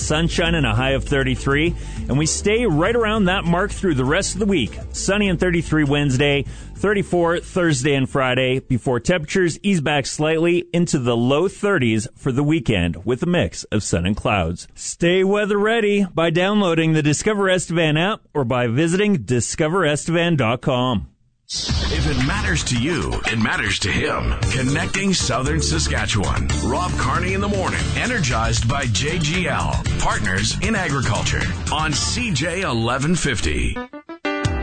sunshine and a high of 33. And we stay right around that mark through the rest of the week. Sunny and 33 Wednesday, 34 Thursday and Friday, before temperatures ease back slightly into the low 30s for the weekend with a mix of sun and clouds. Stay weather ready by downloading the Discover Estevan app or by visiting discoverestevan.com. If it matters to you, it matters to him. Connecting Southern Saskatchewan. Rob Carney in the morning. Energized by JGL. Partners in Agriculture. On CJ 1150.